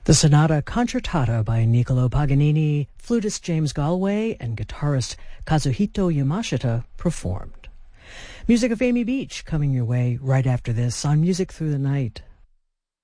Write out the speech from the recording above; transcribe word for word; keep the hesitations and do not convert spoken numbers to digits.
The Sonata Concertata by Niccolo Paganini, flutist James Galway, and guitarist Kazuhito Yamashita performed. Music of Amy Beach coming your way right after this on Music Through the Night.